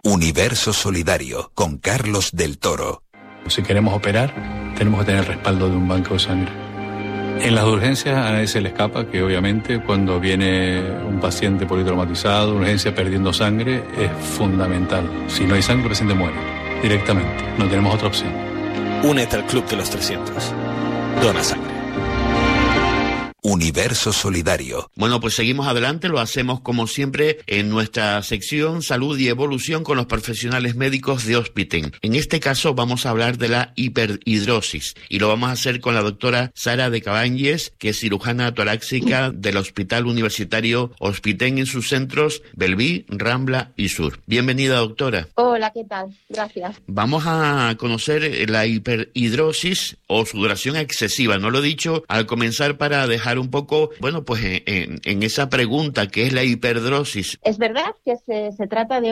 Universo Solidario, con Carlos del Toro. Si queremos operar, tenemos que tener el respaldo de un banco de sangre. En las urgencias a nadie se le escapa que obviamente cuando viene un paciente politraumatizado, urgencia perdiendo sangre, es fundamental. Si no hay sangre, el paciente muere directamente. No tenemos otra opción. Únete al Club de los 300. Dona sangre. Universo Solidario. Bueno, pues seguimos adelante, lo hacemos como siempre en nuestra sección Salud y Evolución con los profesionales médicos de Hospiten. En este caso vamos a hablar de la hiperhidrosis y lo vamos a hacer con la doctora Sara de Cabañes, que es cirujana torácica del Hospital Universitario Hospiten en sus centros Belví, Rambla y Sur. Bienvenida, doctora. Hola, ¿qué tal? Gracias. Vamos a conocer la hiperhidrosis o sudoración excesiva. No lo he dicho al comenzar para dejar un poco, bueno, pues en esa pregunta que es la hiperdrosis. Es verdad que se trata de